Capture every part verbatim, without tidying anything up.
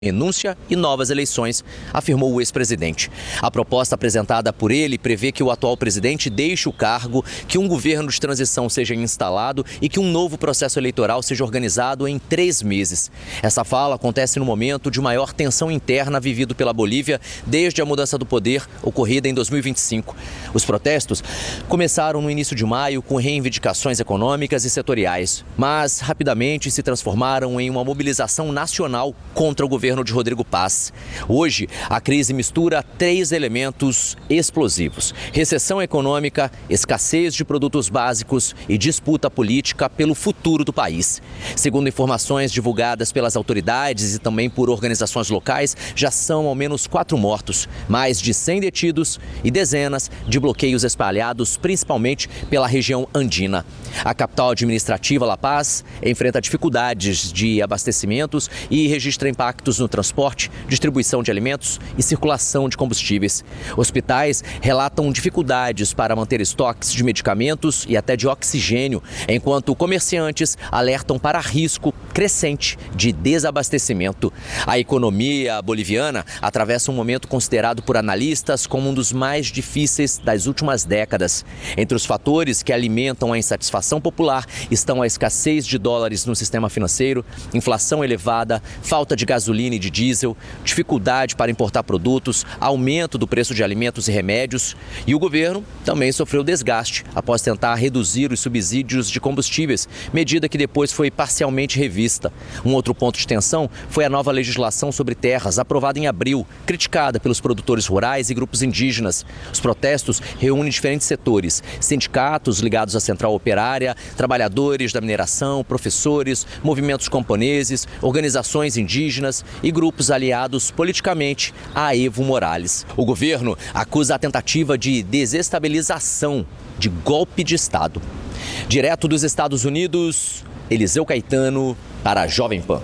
renúncia e novas eleições, afirmou o ex-presidente. A proposta apresentada por ele prevê que o atual presidente deixe o cargo, que um governo de transição seja instalado e que um novo processo eleitoral seja organizado em três meses. Essa fala acontece no momento de maior tensão interna vivido pela Bolívia desde a mudança do poder ocorrida em dois mil e vinte e cinco. Os protestos começaram no início de maio com reivindicações econômicas e setoriais, mas rapidamente se transformaram em uma mobilização nacional contra o governo de Rodrigo Paz. Hoje, a crise mistura três elementos explosivos: recessão econômica, escassez de produtos básicos e disputa política pelo futuro do país. Segundo informações divulgadas pelas autoridades e também por organizações locais, já são ao menos quatro mortos, mais de cem detidos e dezenas de bloqueios espalhados principalmente pela região andina. A capital administrativa, La Paz, enfrenta dificuldades de abastecimentos e registra impactos no transporte, distribuição de alimentos e circulação de combustíveis. Hospitais relatam dificuldades para manter estoques de medicamentos e até de oxigênio, enquanto comerciantes alertam para risco crescente de desabastecimento. A economia boliviana atravessa um momento considerado por analistas como um dos mais difíceis das últimas décadas. Entre os fatores que alimentam a insatisfação popular estão a escassez de dólares no sistema financeiro, inflação elevada, falta de gasolina e de diesel, dificuldade para importar produtos, aumento do preço de alimentos e remédios. E o governo também sofreu desgaste após tentar reduzir os subsídios de combustíveis, medida que depois foi parcialmente revista. Um outro ponto de tensão foi a nova legislação sobre terras, aprovada em abril, criticada pelos produtores rurais e grupos indígenas. Os protestos reúnem diferentes setores: sindicatos ligados à central operária, trabalhadores da mineração, professores, movimentos camponeses, organizações indígenas e grupos aliados politicamente a Evo Morales. O governo acusa a tentativa de desestabilização, de golpe de Estado. Direto dos Estados Unidos, Eliseu Caetano para a Jovem Pan.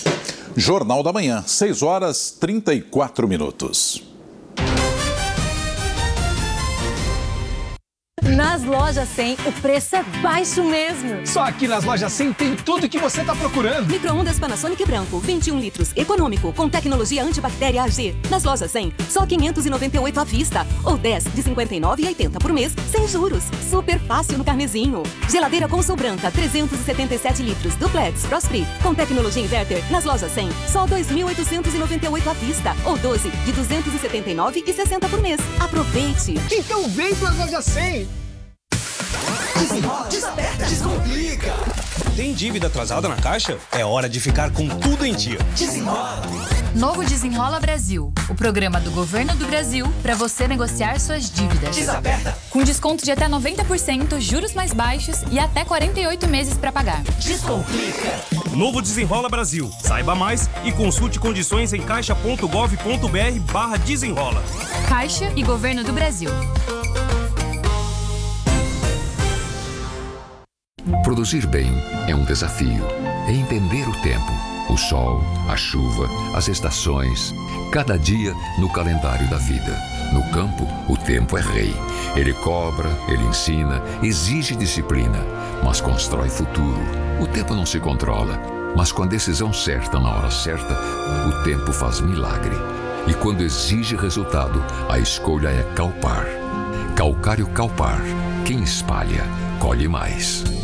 Jornal da Manhã, seis horas e trinta e quatro minutos. Nas lojas cem, o preço é baixo mesmo. Só aqui nas lojas cem tem tudo que você tá procurando. Micro-ondas Panasonic branco, vinte e um litros, econômico, com tecnologia antibactéria A G. Nas lojas cem, só quinhentos e noventa e oito à vista. Ou dez de cinquenta e nove reais e oitenta centavos por mês, sem juros. Super fácil no carnezinho. Geladeira Consul branca, trezentos e setenta e sete litros, duplex, frost free, com tecnologia inverter. Nas lojas cem, só dois mil oitocentos e noventa e oito à vista. Ou doze de duzentos e setenta e nove reais e sessenta centavos por mês. Aproveite. Então vem para as lojas cem. Desenrola, desaperta, descomplica. Tem dívida atrasada na caixa? É hora de ficar com tudo em dia. Desenrola. Novo Desenrola Brasil, o programa do Governo do Brasil para você negociar suas dívidas. Desaperta. Com desconto de até noventa por cento, juros mais baixos e até quarenta e oito meses para pagar. Descomplica. Novo Desenrola Brasil. Saiba mais e consulte condições em caixa ponto gov ponto br barra desenrola. Caixa e Governo do Brasil. Produzir bem é um desafio. É entender o tempo, o sol, a chuva, as estações, cada dia no calendário da vida. No campo, o tempo é rei. Ele cobra, ele ensina, exige disciplina, mas constrói futuro. O tempo não se controla, mas com a decisão certa na hora certa, o tempo faz milagre. E quando exige resultado, a escolha é Calpar. Calcário Calpar. Quem espalha, colhe mais.